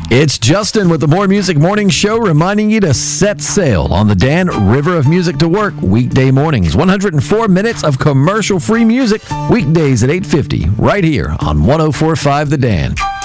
It's Justin with the More Music Morning Show, reminding you to set sail on the Dan River of Music to work weekday mornings. 104 minutes of commercial-free music, weekdays at 8:50, right here on 104.5 The Dan.